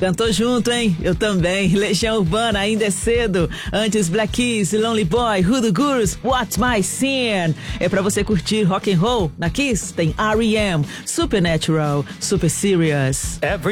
Cantou junto, hein? Eu também. Legião Urbana, Ainda é Cedo. Antes Black Keys, Lonely Boy, Hoodoo Gurus, What's My Sin. É pra você curtir rock and roll. Na Kiss tem R.E.M., Supernatural, Super Serious.